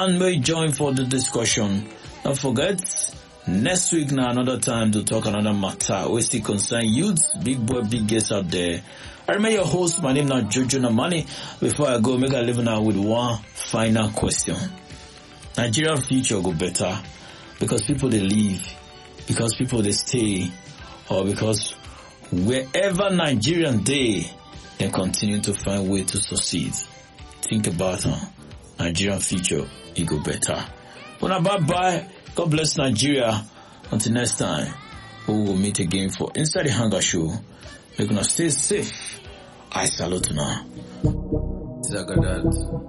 and may join for the discussion. Don't forget, next week now another time to talk another matter. We still concern youths, big boy, big guests out there. I remain your host. My name is Jojo Namani. Before I go, make I leave now with one final question. Nigerian future go better because people they leave, because people they stay, or because wherever Nigerian they continue to find way to succeed. Think about Nigerian future, it go better. Well, bye. God bless Nigeria. Until next time, we will meet again for Inside the Hunger Show. We're gonna stay safe. I salute now.